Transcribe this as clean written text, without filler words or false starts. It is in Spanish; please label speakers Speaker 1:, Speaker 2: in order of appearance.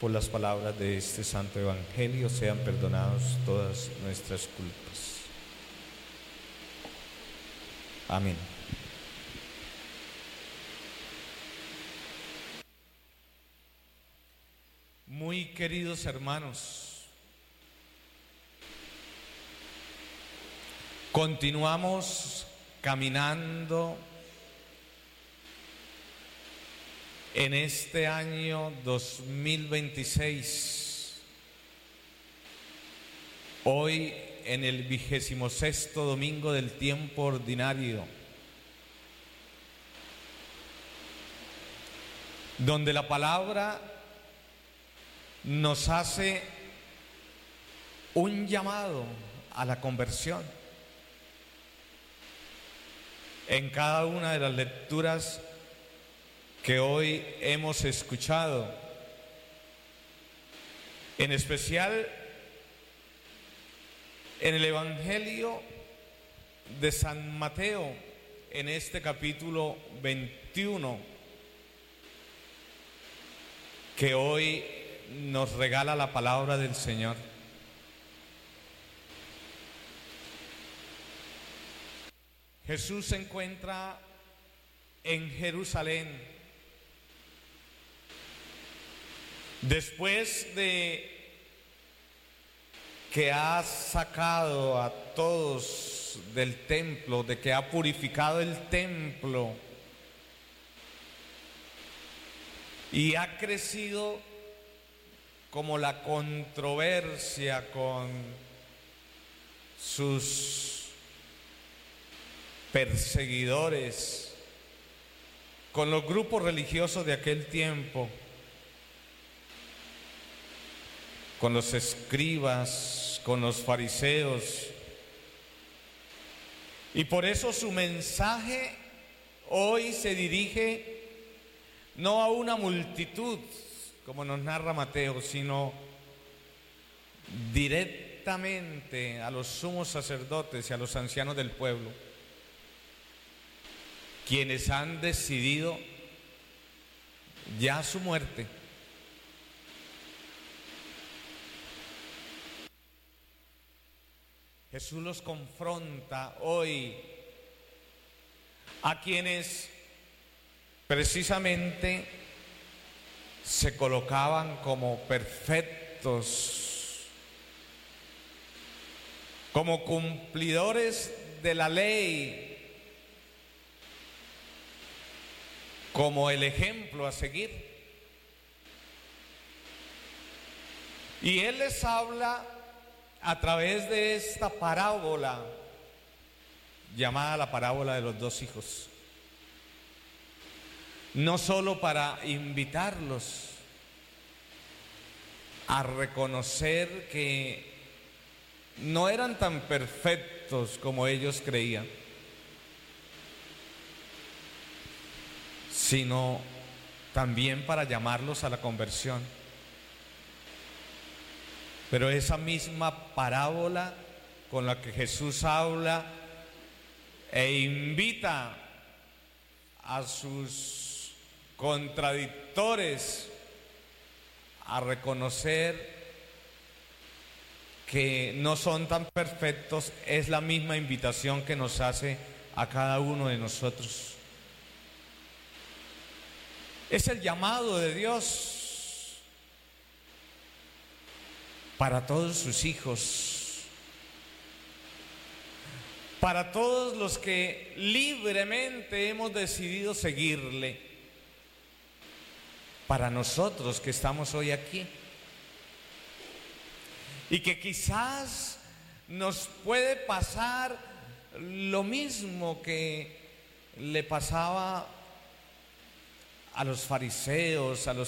Speaker 1: por las palabras de este santo evangelio sean perdonados todas nuestras culpas. Amén. Muy queridos hermanos, continuamos caminando en este año 2026, hoy en el 26º domingo del tiempo ordinario, donde la palabra nos hace un llamado a la conversión. En cada una de las lecturas que hoy hemos escuchado, en especial en el Evangelio de San Mateo, en este capítulo 21, que hoy nos regala la palabra del Señor. Jesús se encuentra en Jerusalén después de que ha sacado a todos del templo, de que ha purificado el templo y ha crecido como la controversia con sus perseguidores, con los grupos religiosos de aquel tiempo, con los escribas, con los fariseos. Y por eso su mensaje hoy se dirige no a una multitud, como nos narra Mateo, sino directamente a los sumos sacerdotes y a los ancianos del pueblo, quienes han decidido ya su muerte. Jesús los confronta hoy a quienes precisamente se colocaban como perfectos, como cumplidores de la ley, como el ejemplo a seguir. Y Él les habla a través de esta parábola llamada la parábola de los dos hijos, no solo para invitarlos a reconocer que no eran tan perfectos como ellos creían, sino también para llamarlos a la conversión. Pero esa misma parábola con la que Jesús habla e invita a sus contradictores a reconocer que no son tan perfectos, es la misma invitación que nos hace a cada uno de nosotros. Es el llamado de Dios para todos sus hijos, para todos los que libremente hemos decidido seguirle, para nosotros que estamos hoy aquí y que quizás nos puede pasar lo mismo que le pasaba a los fariseos, a los